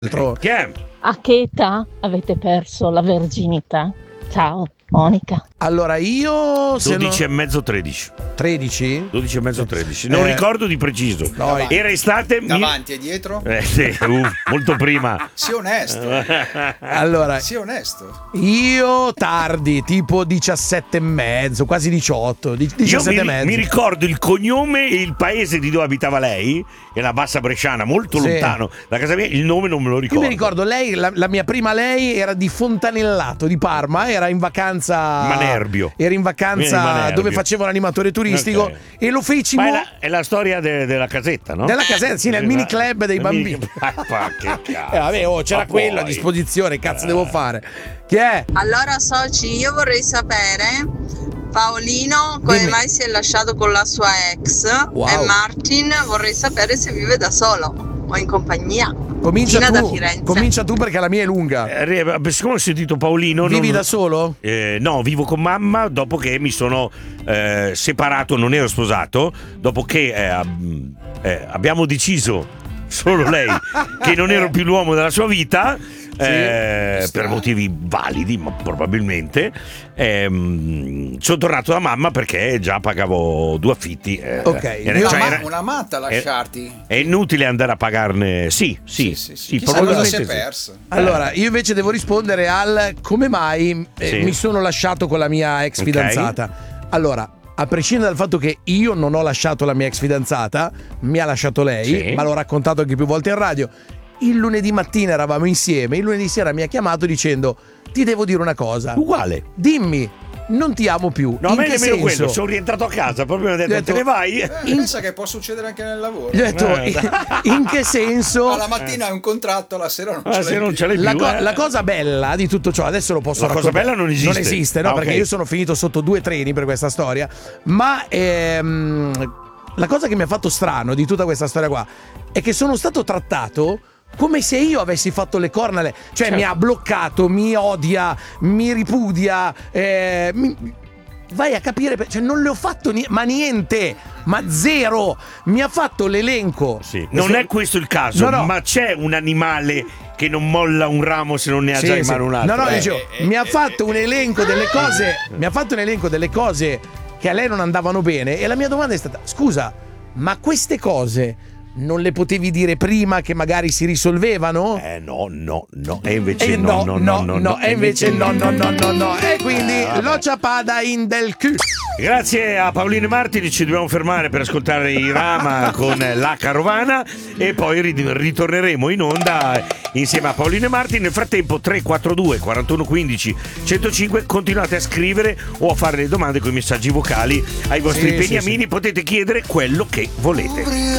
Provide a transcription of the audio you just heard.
Chi è? A che età avete perso la verginità? Ciao, Monica. Allora io 12 e mezzo 13. 13? 12 e mezzo 13. Non ricordo di preciso. No, Era estate. Davanti e dietro? Sì, molto prima. Sii onesto. Allora, Sii onesto. io tardi, tipo 17 e mezzo, quasi 18, 17 e mezzo. Mi ricordo il cognome e il paese di dove abitava lei, che è la Bassa Bresciana, molto Sì. lontano da casa mia, il nome non me lo Io ricordo. mi ricordo lei, la mia prima lei era di Fontanellato di Parma, era in vacanza Manerbio. Era in vacanza Manerbio. dove facevo l'animatore turistico, Ok. e lo feci Ma è la storia della casetta, no? della casetta, sì, nel mini club dei Nel bambini. che cazzo. Vabbè, c'era Ma quello a poi. disposizione, cazzo devo fare? Chi è? Allora soci, io vorrei sapere Paolino come Dimmi. mai si è lasciato con la sua ex Wow. e Martin vorrei sapere se vive da solo o in compagnia. Comincia Gina da tu, Firenze. comincia tu perché la mia è lunga. Siccome ho sentito Paolino. Vivi non- da solo? No, vivo con mamma dopo che mi sono separato, non ero sposato, dopo che abbiamo deciso, solo lei, che non ero più l'uomo della sua vita. Per motivi validi, ma probabilmente sono tornato da mamma perché già pagavo 2 affitti. Ok. Una matta lasciarti. È inutile andare a pagarne. Sì, Chissà cosa si probabilmente è sì. perso. Allora, io invece devo rispondere al come mai Sì. mi sono lasciato con la mia ex Ok. fidanzata. Allora, a prescindere dal fatto che io non ho lasciato la mia ex fidanzata, mi ha lasciato lei, Sì. ma l'ho raccontato anche più volte in radio. Il lunedì mattina eravamo insieme, il lunedì sera mi ha chiamato dicendo: ti devo dire una cosa. Uguale. Dimmi, non ti amo più. No, In a me che nemmeno senso? quello. Sono rientrato a casa, proprio mi ha detto: Gli ho detto- te ne vai? Pensa che può succedere anche nel lavoro. Gli ho detto, in che senso? La mattina hai un contratto, la sera non ce l'hai Se non più. ce l'hai più. La cosa bella di tutto ciò, adesso lo posso La cosa raccontare. bella non esiste. Non esiste, no? Ah, Perché ok. io sono finito sotto 2 treni per questa storia. Ma la cosa che mi ha fatto strano di tutta questa storia qua è che sono stato trattato come se io avessi fatto le corna. Cioè, Certo. mi ha bloccato, mi odia, mi ripudia. Vai a capire, cioè non le ho fatto niente, ma zero. Mi ha fatto l'elenco. Sì. Non è questo il caso, No. ma c'è un animale che non molla un ramo se non ne ha Sì, già in sì. mano un altro. No, dicevo, mi ha fatto un elenco delle cose. Mi ha fatto un elenco delle cose che a lei non andavano bene. E la mia domanda è stata: scusa, ma queste cose non le potevi dire prima che magari si risolvevano? No. E invece no. E invece no. E quindi lo ciapada in del cul. Grazie a Paolino e Martini, ci dobbiamo fermare per ascoltare i Rama con la Carovana e poi ritorneremo in onda insieme a Paolino e Martini. Nel frattempo 342 41 15 105, continuate a scrivere o a fare le domande con i messaggi vocali ai vostri Sì, beniamini, potete chiedere quello che volete.